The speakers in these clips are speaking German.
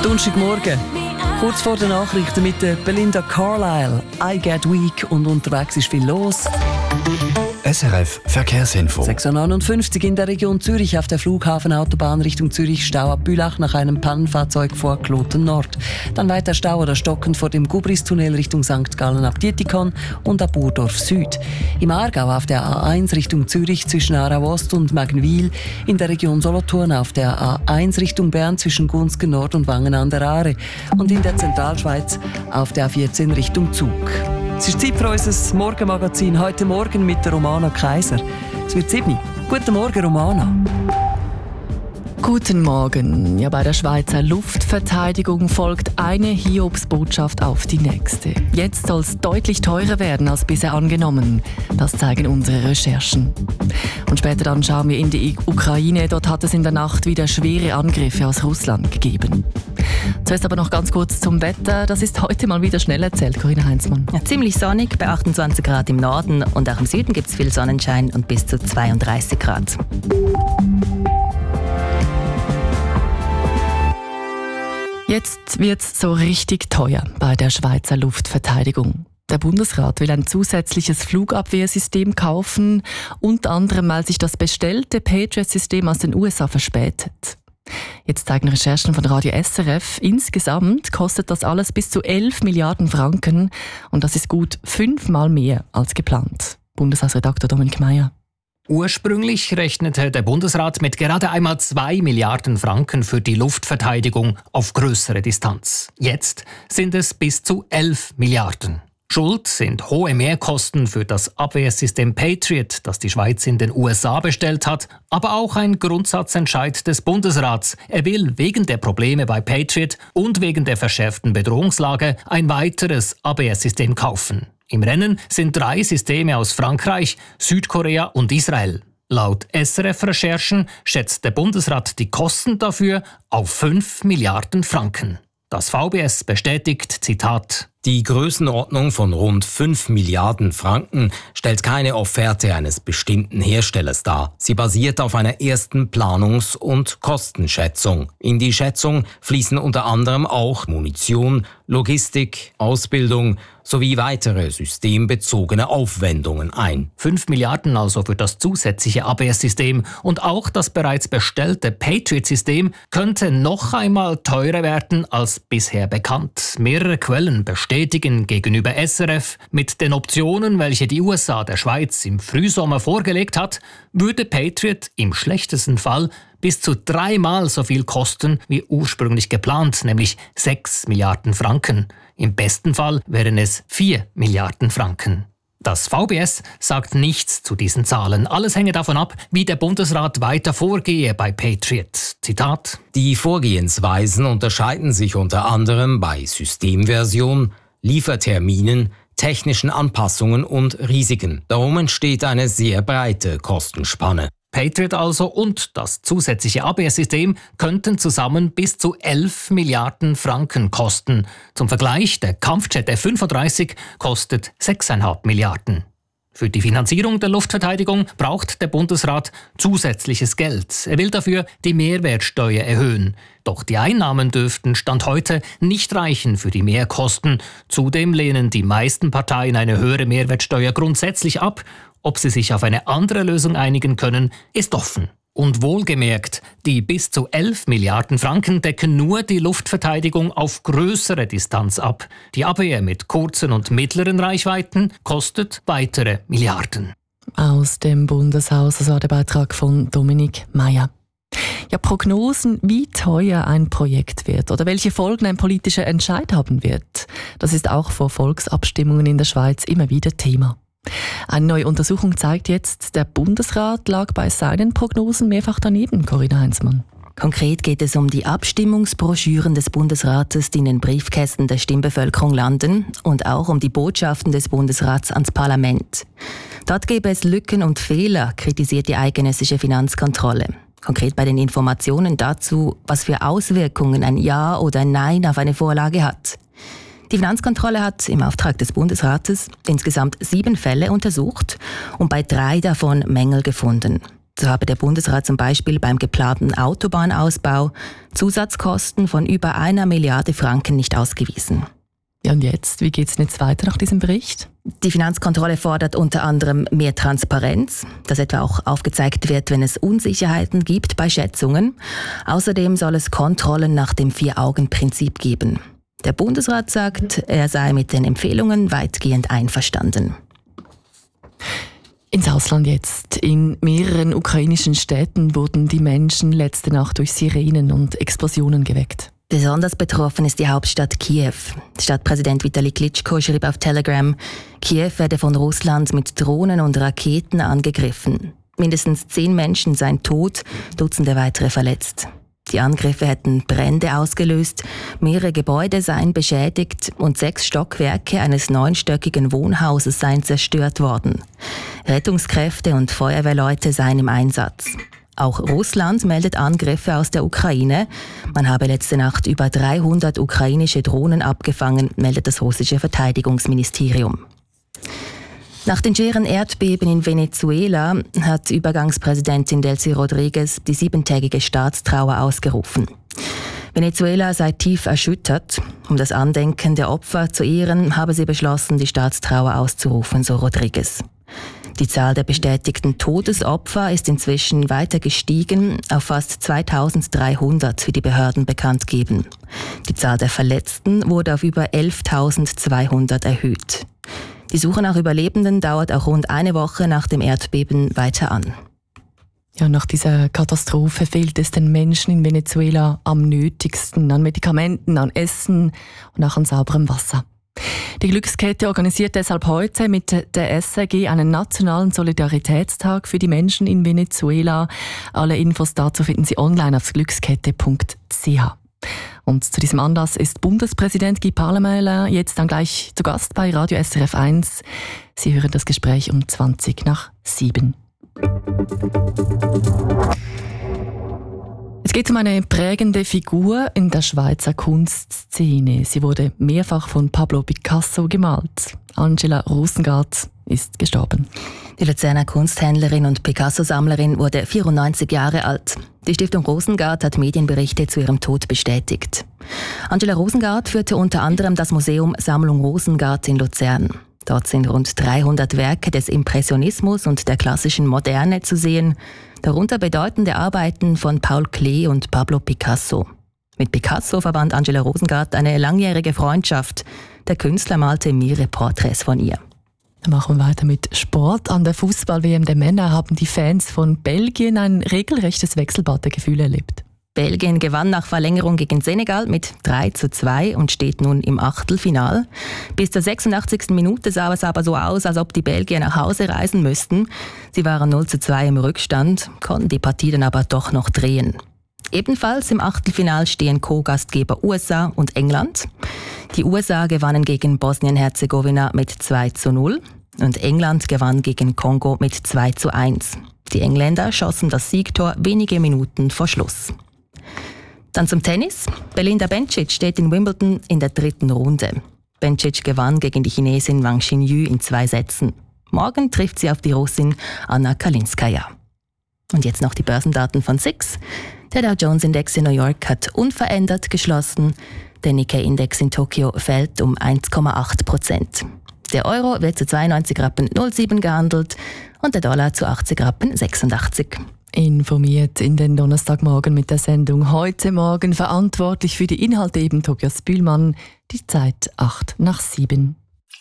Donnerstagmorgen, kurz vor den Nachrichten mit Belinda Carlisle. I get weak und unterwegs ist viel los. SRF Verkehrsinfo. 6:59 in der Region Zürich auf der Flughafenautobahn Richtung Zürich Stau ab Bülach nach einem Pannenfahrzeug vor Kloten Nord. Dann weiter Stau oder stockend vor dem Gubristunnel Richtung St. Gallen ab Dietikon und ab Urdorf Süd. Im Aargau auf der A1 Richtung Zürich zwischen Aarau Ost und Magenwil. In der Region Solothurn auf der A1 Richtung Bern zwischen Gunzgen Nord und Wangen an der Aare. Und in der Zentralschweiz auf der A14 Richtung Zug. Es ist Zeit für unser Morgenmagazin. Heute Morgen mit der Romana Kaiser. Es wird 7. Guten Morgen, Romana. Guten Morgen. Ja, bei der Schweizer Luftverteidigung folgt eine Hiobsbotschaft auf die nächste. Jetzt soll es deutlich teurer werden als bisher angenommen. Das zeigen unsere Recherchen. Und später dann schauen wir in die Ukraine. Dort hat es in der Nacht wieder schwere Angriffe aus Russland gegeben. Zuerst aber noch ganz kurz zum Wetter. Das ist heute mal wieder schnell erzählt, Corinna Heinzmann. Ja, ziemlich sonnig, bei 28 Grad im Norden und auch im Süden gibt es viel Sonnenschein und bis zu 32 Grad. Jetzt wird's so richtig teuer bei der Schweizer Luftverteidigung. Der Bundesrat will ein zusätzliches Flugabwehrsystem kaufen, unter anderem, weil sich das bestellte Patriot-System aus den USA verspätet. Jetzt zeigen Recherchen von Radio SRF, insgesamt kostet das alles bis zu 11 Milliarden Franken und das ist gut 5-mal mehr als geplant. Bundeshausredakteur Dominik Meier. Ursprünglich rechnete der Bundesrat mit gerade einmal 2 Milliarden Franken für die Luftverteidigung auf größere Distanz. Jetzt sind es bis zu 11 Milliarden. Schuld sind hohe Mehrkosten für das Abwehrsystem Patriot, das die Schweiz in den USA bestellt hat, aber auch ein Grundsatzentscheid des Bundesrats. Er will wegen der Probleme bei Patriot und wegen der verschärften Bedrohungslage ein weiteres Abwehrsystem kaufen. Im Rennen sind 3 Systeme aus Frankreich, Südkorea und Israel. Laut SRF-Recherchen schätzt der Bundesrat die Kosten dafür auf 5 Milliarden Franken. Das VBS bestätigt, Zitat: Die Größenordnung von rund 5 Milliarden Franken stellt keine Offerte eines bestimmten Herstellers dar. Sie basiert auf einer ersten Planungs- und Kostenschätzung. In die Schätzung fließen unter anderem auch Munition, Logistik, Ausbildung sowie weitere systembezogene Aufwendungen ein. 5 Milliarden also für das zusätzliche Abwehrsystem und auch das bereits bestellte Patriot-System könnte noch einmal teurer werden als bisher bekannt. Mehrere Quellen bestätigen gegenüber SRF, mit den Optionen, welche die USA der Schweiz im Frühsommer vorgelegt hat, würde Patriot im schlechtesten Fall bis zu 3-mal so viel kosten wie ursprünglich geplant, nämlich 6 Milliarden Franken. Im besten Fall wären es 4 Milliarden Franken. Das VBS sagt nichts zu diesen Zahlen. Alles hänge davon ab, wie der Bundesrat weiter vorgehe bei Patriot. Zitat: Die Vorgehensweisen unterscheiden sich unter anderem bei Systemversion, Lieferterminen, technischen Anpassungen und Risiken. Darum entsteht eine sehr breite Kostenspanne. Patriot also und das zusätzliche Abwehrsystem könnten zusammen bis zu 11 Milliarden Franken kosten. Zum Vergleich, der Kampfjet F-35 kostet 6,5 Milliarden. Für die Finanzierung der Luftverteidigung braucht der Bundesrat zusätzliches Geld. Er will dafür die Mehrwertsteuer erhöhen. Doch die Einnahmen dürften Stand heute nicht reichen für die Mehrkosten. Zudem lehnen die meisten Parteien eine höhere Mehrwertsteuer grundsätzlich ab. Ob sie sich auf eine andere Lösung einigen können, ist offen. Und wohlgemerkt, die bis zu 11 Milliarden Franken decken nur die Luftverteidigung auf größere Distanz ab. Die Abwehr mit kurzen und mittleren Reichweiten kostet weitere Milliarden. Aus dem Bundeshaus, das war der Beitrag von Dominik Meier. Ja, Prognosen, wie teuer ein Projekt wird oder welche Folgen ein politischer Entscheid haben wird, das ist auch vor Volksabstimmungen in der Schweiz immer wieder Thema. Eine neue Untersuchung zeigt jetzt, der Bundesrat lag bei seinen Prognosen mehrfach daneben, Corinna Heinzmann. Konkret geht es um die Abstimmungsbroschüren des Bundesrates, die in den Briefkästen der Stimmbevölkerung landen, und auch um die Botschaften des Bundesrats ans Parlament. Dort gäbe es Lücken und Fehler, kritisiert die eidgenössische Finanzkontrolle. Konkret bei den Informationen dazu, was für Auswirkungen ein Ja oder ein Nein auf eine Vorlage hat. Die Finanzkontrolle hat im Auftrag des Bundesrates insgesamt 7 Fälle untersucht und bei 3 davon Mängel gefunden. So habe der Bundesrat zum Beispiel beim geplanten Autobahnausbau Zusatzkosten von über 1 Milliarde Franken nicht ausgewiesen. Ja, und jetzt? Wie geht es jetzt weiter nach diesem Bericht? Die Finanzkontrolle fordert unter anderem mehr Transparenz, dass etwa auch aufgezeigt wird, wenn es Unsicherheiten gibt bei Schätzungen. Außerdem soll es Kontrollen nach dem 4-Augen-Prinzip geben. Der Bundesrat sagt, er sei mit den Empfehlungen weitgehend einverstanden. Ins Ausland jetzt. In mehreren ukrainischen Städten wurden die Menschen letzte Nacht durch Sirenen und Explosionen geweckt. Besonders betroffen ist die Hauptstadt Kiew. Stadtpräsident Vitali Klitschko schrieb auf Telegram, Kiew werde von Russland mit Drohnen und Raketen angegriffen. Mindestens 10 Menschen seien tot, Dutzende weitere verletzt. Die Angriffe hätten Brände ausgelöst, mehrere Gebäude seien beschädigt und 6 Stockwerke eines 9-stöckigen Wohnhauses seien zerstört worden. Rettungskräfte und Feuerwehrleute seien im Einsatz. Auch Russland meldet Angriffe aus der Ukraine. Man habe letzte Nacht über 300 ukrainische Drohnen abgefangen, meldet das russische Verteidigungsministerium. Nach den schweren Erdbeben in Venezuela hat Übergangspräsidentin Delcy Rodriguez die 7-tägige Staatstrauer ausgerufen. Venezuela sei tief erschüttert. Um das Andenken der Opfer zu ehren, habe sie beschlossen, die Staatstrauer auszurufen, so Rodriguez. Die Zahl der bestätigten Todesopfer ist inzwischen weiter gestiegen auf fast 2300, wie die Behörden bekannt geben. Die Zahl der Verletzten wurde auf über 11.200 erhöht. Die Suche nach Überlebenden dauert auch rund eine Woche nach dem Erdbeben weiter an. Ja, nach dieser Katastrophe fehlt es den Menschen in Venezuela am nötigsten, an Medikamenten, an Essen und auch an sauberem Wasser. Die Glückskette organisiert deshalb heute mit der SRG einen nationalen Solidaritätstag für die Menschen in Venezuela. Alle Infos dazu finden Sie online auf glückskette.ch. Und zu diesem Anlass ist Bundespräsident Guy Parmelin jetzt dann gleich zu Gast bei Radio SRF 1. Sie hören das Gespräch um 7:20. Es geht um eine prägende Figur in der Schweizer Kunstszene. Sie wurde mehrfach von Pablo Picasso gemalt. Angela Rosengart ist gestorben. Die Luzerner Kunsthändlerin und Picasso-Sammlerin wurde 94 Jahre alt. Die Stiftung Rosengart hat Medienberichte zu ihrem Tod bestätigt. Angela Rosengart führte unter anderem das Museum Sammlung Rosengart in Luzern. Dort sind rund 300 Werke des Impressionismus und der klassischen Moderne zu sehen, darunter bedeutende Arbeiten von Paul Klee und Pablo Picasso. Mit Picasso verband Angela Rosengart eine langjährige Freundschaft. Der Künstler malte mehrere Porträts von ihr. Dann machen wir weiter mit Sport. An der Fußball-WM der Männer haben die Fans von Belgien ein regelrechtes Wechselbad der Gefühle erlebt. Belgien gewann nach Verlängerung gegen Senegal mit 3:2 und steht nun im Achtelfinal. Bis zur 86. Minute sah es aber so aus, als ob die Belgier nach Hause reisen müssten. Sie waren 0:2 im Rückstand, konnten die Partie dann aber doch noch drehen. Ebenfalls im Achtelfinal stehen Co-Gastgeber USA und England. Die USA gewannen gegen Bosnien-Herzegowina mit 2:0 und England gewann gegen Kongo mit 2:1. Die Engländer schossen das Siegtor wenige Minuten vor Schluss. Dann zum Tennis. Belinda Bencic steht in Wimbledon in der 3. Runde. Bencic gewann gegen die Chinesin Wang Xinyu in 2 Sätzen. Morgen trifft sie auf die Russin Anna Kalinskaya. Und jetzt noch die Börsendaten von SIX. Der Dow Jones Index in New York hat unverändert geschlossen. Der Nikkei-Index in Tokio fällt um 1,8%. Der Euro wird zu 92,07 Rappen gehandelt und der Dollar zu 80,86 Rappen. Informiert in den Donnerstagmorgen mit der Sendung «Heute Morgen», verantwortlich für die Inhalte eben Tobias Bühlmann. Die Zeit 7:08.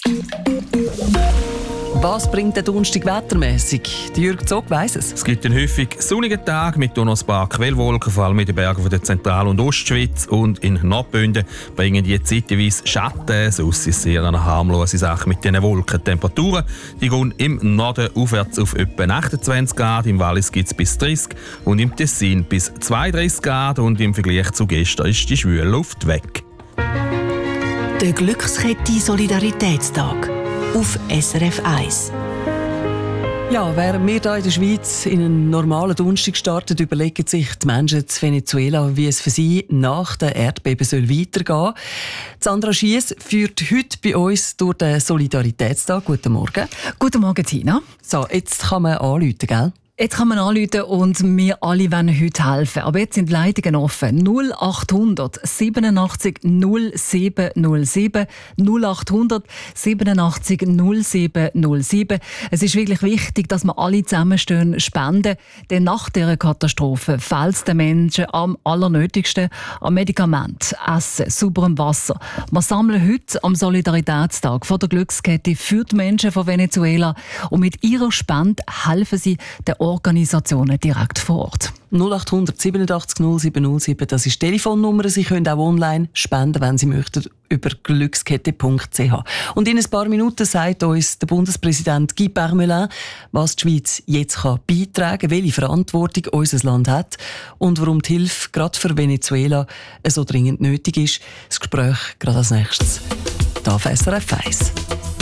Was bringt der Donnerstag wettermässig? Jürg Zog weiss es. Es gibt einen häufig sonnigen Tag mit noch ein paar Quellwolken, vor allem in den Bergen der Zentral- und Ostschweiz. Und in Nordbünden bringen die zeitweise Schatten. Sonst ist es eher eine harmlose Sache mit diesen Wolkentemperaturen. Die gehen im Norden aufwärts auf etwa 28 Grad, im Wallis gibt es bis 30 und im Tessin bis 32 Grad. Und im Vergleich zu gestern ist die schwüle Luft weg. Der Glückskette Solidaritätstag auf SRF 1. Ja, während wir hier in der Schweiz in einen normalen Donnerstag starten, überlegen sich die Menschen in Venezuela, wie es für sie nach dem Erdbeben weitergehen soll. Sandra Schiess führt heute bei uns durch den Solidaritätstag. Guten Morgen. Guten Morgen, Tina. So, jetzt kann man anrufen, gell? Jetzt kann man anrufen und wir alle wollen heute helfen. Aber jetzt sind die Leitungen offen. 0800 87 0707 0800 87 0707. Es ist wirklich wichtig, dass wir alle zusammenstehen, spenden. Denn nach dieser Katastrophe fehlt es den Menschen am allernötigsten an Medikamenten, Essen, sauberem Wasser. Wir sammeln heute am Solidaritätstag von der Glückskette für die Menschen von Venezuela. Und mit ihrer Spende helfen sie den Organisationen direkt vor Ort. 0800 87 0707, das ist die Telefonnummer. Sie können auch online spenden, wenn Sie möchten, über glückskette.ch. Und in ein paar Minuten sagt uns der Bundespräsident Guy Parmelin, was die Schweiz jetzt beitragen kann, welche Verantwortung unser Land hat und warum die Hilfe gerade für Venezuela so dringend nötig ist. Das Gespräch gerade als nächstes. Hier auf SRF 1.